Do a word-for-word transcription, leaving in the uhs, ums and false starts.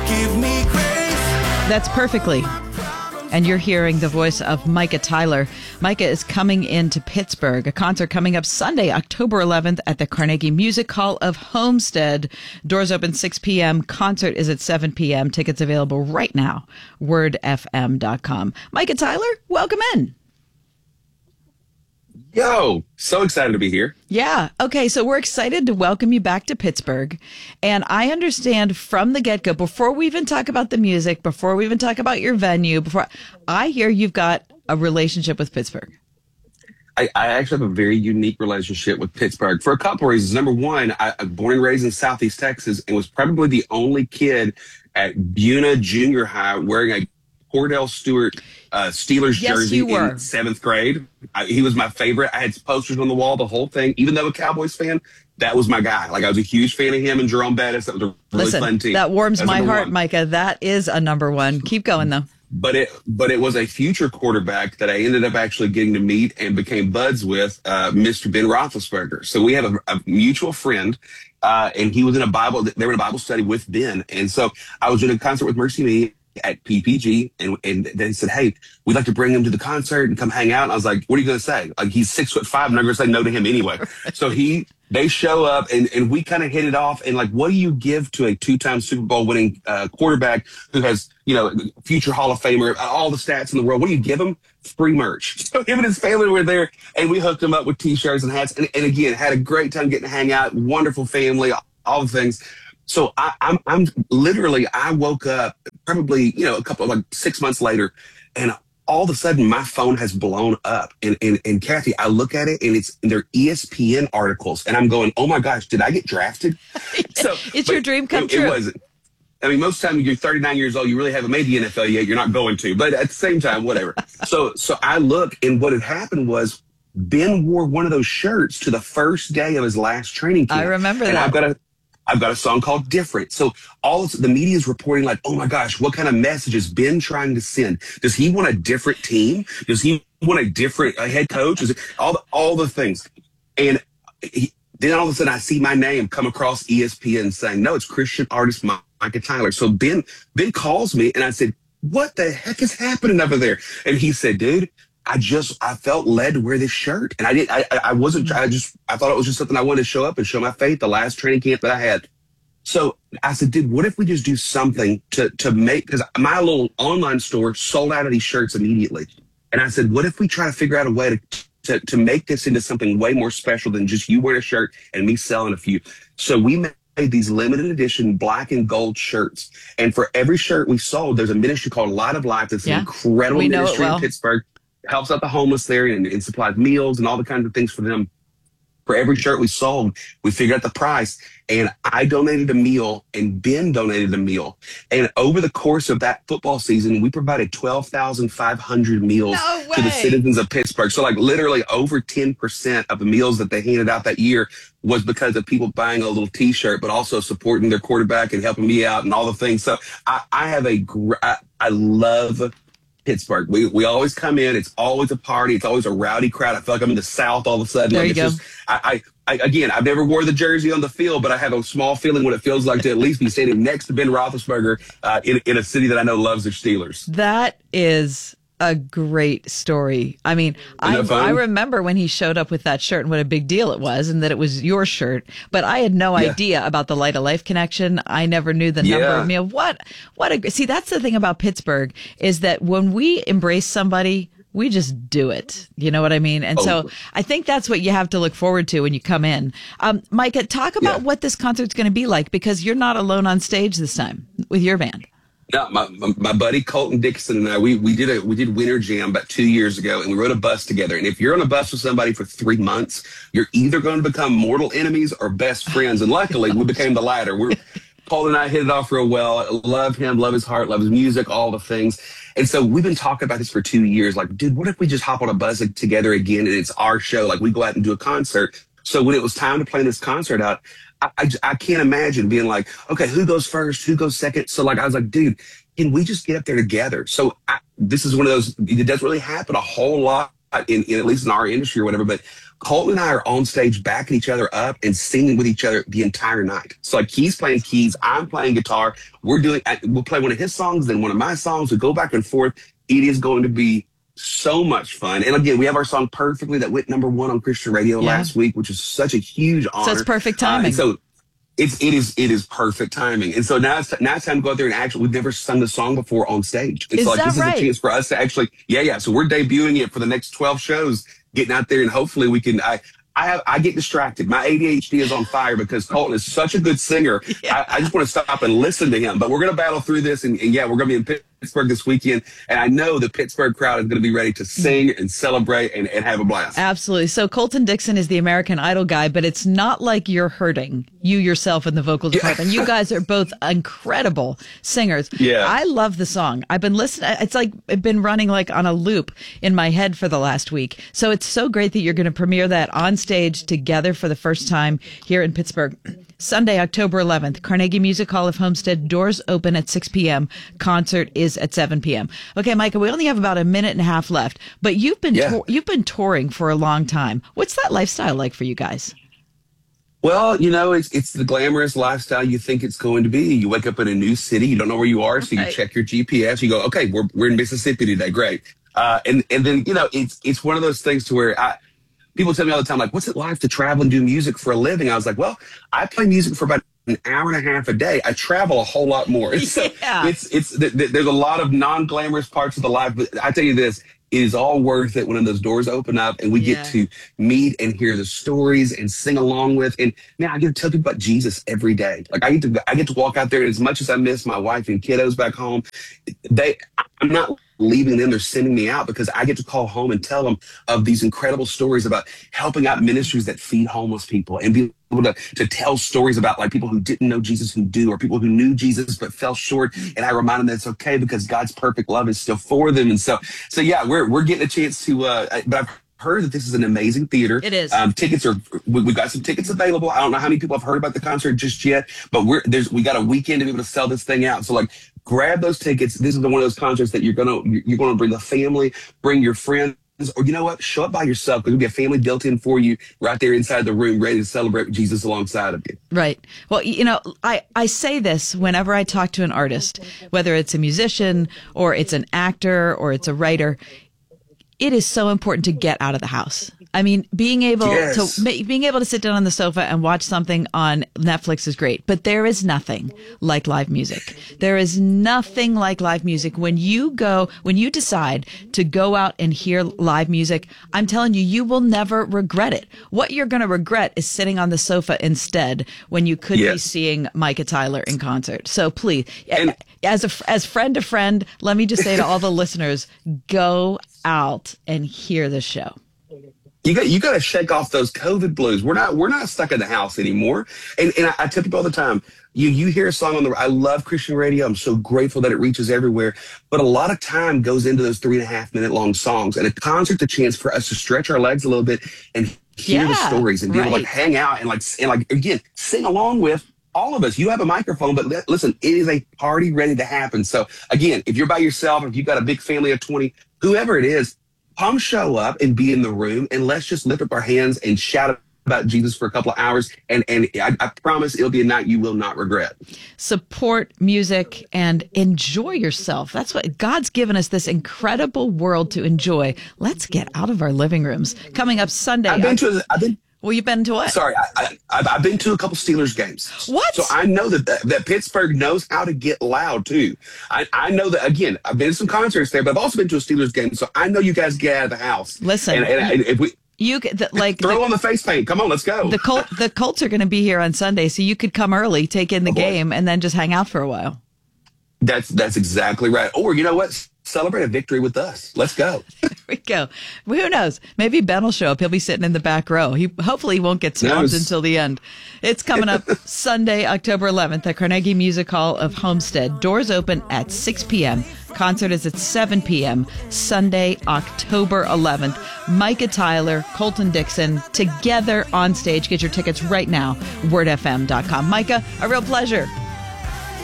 Give me grace. That's Perfectly. And you're hearing the voice of Micah Tyler. Micah is coming into Pittsburgh, a concert coming up Sunday, October eleventh at the Carnegie Music Hall of Homestead. Doors open six p.m. Concert is at seven p.m. Tickets available right now. word f m dot com. Micah Tyler, welcome in. Yo, so excited to be here. Yeah. Okay. So we're excited to welcome you back to Pittsburgh. And I understand from the get-go, before we even talk about the music, before we even talk about your venue, before I hear you've got a relationship with Pittsburgh. I, I actually have a very unique relationship with Pittsburgh for a couple of reasons. Number one, I, I'm born and raised in Southeast Texas and was probably the only kid at Buna Junior High wearing a Cordell Stewart uh, Steelers Yes, jersey you were. in seventh grade. I, he was my favorite. I had posters on the wall, the whole thing. Even though a Cowboys fan, that was my guy. Like I was a huge fan of him and Jerome Bettis. That was a really Listen, fun team. that warms That's my number heart, one. Micah. That is a number one. Keep going, though. But it, but it was a future quarterback that I ended up actually getting to meet and became buds with, uh, Mister Ben Roethlisberger. So we have a, a mutual friend, uh, and he was in a Bible. They were in a Bible study with Ben, and so I was in a concert with Mercy Me at P P G, and and they said, "Hey, we'd like to bring him to the concert and come hang out." And I was like, "What are you going to say?" Like he's six foot five, and I'm going to say no to him anyway. So he. They show up and, and we kind of hit it off. And like, what do you give to a two-time Super Bowl winning uh, quarterback who has, you know, future Hall of Famer, all the stats in the world? What do you give him? Free merch. So him and his family were there and we hooked him up with T-shirts and hats. And, and again, had a great time getting to hang out. Wonderful family, all the things. So I, I'm, I'm literally, I woke up probably, you know, a couple of like six months later and all of a sudden my phone has blown up and, and, and Kathy, I look at it and it's they're E S P N articles and I'm going, oh my gosh, did I get drafted? So It's your dream come it, true. It wasn't. I mean, most time you're thirty-nine years old, you really haven't made the N F L yet. You're not going to, but at the same time, whatever. so, so I look and what had happened was Ben wore one of those shirts to the first day of his last training camp. I remember and that. I've got a, I've got a song called Different. So all of, the media is reporting like, oh my gosh, what kind of message is Ben trying to send? Does he want a different team? Does he want a different uh, head coach? Is it all the, all the things? And he, then all of a sudden I see my name come across E S P N saying, no, it's Christian artist Micah Tyler. So Ben, Ben calls me and I said, what the heck is happening over there? And he said, dude, I just, I felt led to wear this shirt. And I didn't, I, I wasn't, I just, I thought it was just something I wanted to show up and show my faith the last training camp that I had. So I said, dude, what if we just do something to, to make, because my little online store sold out of these shirts immediately. And I said, what if we try to figure out a way to, to, to make this into something way more special than just you wearing a shirt and me selling a few. So we made these limited edition black and gold shirts. And for every shirt we sold, there's a ministry called Light of Life. That's Yeah. an incredible We know it ministry well. in Pittsburgh. Helps out the homeless there and, and supplies meals and all the kinds of things for them. For every shirt we sold, we figured out the price. And I donated a meal and Ben donated a meal. And over the course of that football season, we provided twelve thousand five hundred meals No to the way. citizens of Pittsburgh. So like literally over ten percent of the meals that they handed out that year was because of people buying a little t-shirt, but also supporting their quarterback and helping me out and all the things. So I, I have a, gr- I, I love Pittsburgh. We we always come in. It's always a party. It's always a rowdy crowd. I feel like I'm in the South all of a sudden. There like you it's go. Just, I, I, I again, I've never wore the jersey on the field, but I have a small feeling what it feels like to at least be standing next to Ben Roethlisberger uh, in in a city that I know loves their Steelers. That is a great story. I mean, I, that fun? I remember when he showed up with that shirt and what a big deal it was and that it was your shirt, but I had no Yeah. idea about the Light of Life connection. I never knew the number Yeah. of meal. What, what a, see, that's the thing about Pittsburgh is that when we embrace somebody, we just do it. You know what I mean? And so Oh. I think that's what you have to look forward to when you come in. Um, Micah, talk about Yeah. what this concert's going to be like because you're not alone on stage this time with your band. No, my, my my buddy Colton Dixon and I, we we did a we did Winter Jam about two years ago, and we rode a bus together. And if you're on a bus with somebody for three months, you're either going to become mortal enemies or best friends. And luckily, we became the latter. We're Paul and I hit it off real well. I love him, love his heart, love his music, all the things. And so we've been talking about this for two years. Like, dude, what if we just hop on a bus together again and it's our show? Like, we go out and do a concert. So when it was time to plan this concert out, I, I, I can't imagine being like, okay, who goes first? Who goes second? So like, I was like, dude, can we just get up there together? So I, this is one of those, it doesn't really happen a whole lot in, in at least in our industry or whatever, but Colton and I are on stage backing each other up and singing with each other the entire night. So like he's playing keys, I'm playing guitar. We're doing, we'll play one of his songs, then one of my songs. We go back and forth. It is going to be so much fun. And again, we have our song Perfectly that went number one on Christian radio yeah. last week, which is such a huge honor. So it's perfect timing. Uh, and so it's, it is, it is perfect timing. And so now it's, now it's time to go out there and actually, we've never sung the song before on stage. And is so like, that this right? is a chance for us to actually, yeah, yeah. So we're debuting it for the next twelve shows, getting out there and hopefully we can, I, I have, I get distracted. My A D H D is on fire because Colton is such a good singer. Yeah. I, I just want to stop and listen to him. But we're going to battle through this. And, and yeah, we're going to be in Pittsburgh this weekend. And I know the Pittsburgh crowd is going to be ready to sing and celebrate and, and have a blast. Absolutely. So Colton Dixon is the American Idol guy, but it's not like you're hurting you yourself in the vocal department. Yeah. You guys are both incredible singers. Yeah. I love the song. I've been listening. It's like it's been running like on a loop in my head for the last week. So it's so great that you're going to premiere that on stage together for the first time here in Pittsburgh. Sunday, October eleventh, Carnegie Music Hall of Homestead. Doors open at six p.m. Concert is at seven p.m. Okay, Micah, we only have about a minute and a half left, but you've been yeah. to- you've been touring for a long time. What's that lifestyle like for you guys? Well, you know, it's it's the glamorous lifestyle you think it's going to be. You wake up in a new city, you don't know where you are, so you right. check your G P S. You go, okay, we're we're in Mississippi today, great. Uh, and and then you know, it's it's one of those things to where I. People tell me all the time, like, what's it like to travel and do music for a living? I was like, well, I play music for about an hour and a half a day. I travel a whole lot more. So yeah. it's, it's, th- th- there's a lot of non-glamorous parts of the life, but I tell you this, it is all worth it when those doors open up and we yeah. get to meet and hear the stories and sing along with. And man, I get to tell people about Jesus every day. Like I get to, I get to walk out there, and as much as I miss my wife and kiddos back home, they, I'm not leaving them. They're sending me out because I get to call home and tell them of these incredible stories about helping out ministries that feed homeless people and be able to, to tell stories about like people who didn't know Jesus who do, or people who knew Jesus but fell short. And I remind them that it's okay because God's perfect love is still for them. And so, so yeah, we're, we're getting a chance to, uh, but I've heard that this is an amazing theater. It is. Um, tickets are, we, we've got some tickets available. I don't know how many people have heard about the concert just yet, but we're, there's, we got a weekend to be able to sell this thing out. So like, grab those tickets. This is one of those concerts that you're gonna you're gonna bring the family, bring your friends, or you know what, show up by yourself. There'll be a family built in for you right there inside the room, ready to celebrate Jesus alongside of you. Right. Well, you know, I I say this whenever I talk to an artist, whether it's a musician or it's an actor or it's a writer. It is so important to get out of the house. I mean, being able yes. to being able to sit down on the sofa and watch something on Netflix is great, but there is nothing like live music. There is nothing like live music. When you go, when you decide to go out and hear live music, I'm telling you, you will never regret it. What you're going to regret is sitting on the sofa instead when you could yes. be seeing Micah Tyler in concert. So please, and- as a as friend to friend, let me just say to all the listeners, go out and hear the show. You got you got to shake off those COVID blues. We're not we're not stuck in the house anymore. And and I, I tell people all the time, you you hear a song on the. I love Christian radio. I'm so grateful that it reaches everywhere. But a lot of time goes into those three and a half minute long songs. And a concert's a chance for us to stretch our legs a little bit and hear yeah, the stories and be right. able to like hang out and like and like again sing along with all of us. You have a microphone, but li- listen, it is a party ready to happen. So again, if you're by yourself, if you've got a big family of twenty, whoever it is, come show up and be in the room, and let's just lift up our hands and shout about Jesus for a couple of hours. And and I, I promise it'll be a night you will not regret. Support music and enjoy yourself. That's what God's given us, this incredible world to enjoy. Let's get out of our living rooms. Coming up Sunday. I've been to. I've been. Well, you've been to what? Sorry, I, I, I've, I've been to a couple Steelers games. What? So I know that, that that Pittsburgh knows how to get loud, too. I, I know that, again, I've been to some concerts there, but I've also been to a Steelers game, so I know you guys get out of the house. Listen. And, and, and if we You could, the, like throw the, on the face paint. Come on, let's go. The Col- the Colts are going to be here on Sunday, so you could come early, take in the Oh, boy. game, and then just hang out for a while. That's that's exactly right. Or you know what? Celebrate a victory with us. Let's go. There we go. Well, who knows? Maybe Ben will show up. He'll be sitting in the back row. He hopefully he won't get swamped Knows. until the end. It's coming up Sunday, October eleventh at Carnegie Music Hall of Homestead. Doors open at six p.m. Concert is at seven p.m. Sunday, October eleventh. Micah Tyler, Colton Dixon, together on stage. Get your tickets right now, word f m dot com. Micah, a real pleasure.